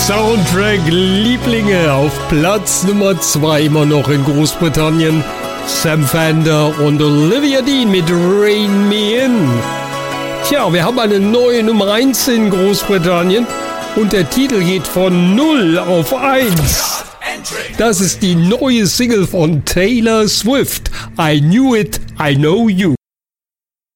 Soundtrack-Lieblinge auf Platz Nummer 2 immer noch in Großbritannien. Sam Fender und Olivia Dean mit Rain Me In. Tja, wir haben eine neue Nummer 1 in Großbritannien und der Titel geht von 0 auf 1. Das ist die neue Single von Taylor Swift. I Knew It, I Know You.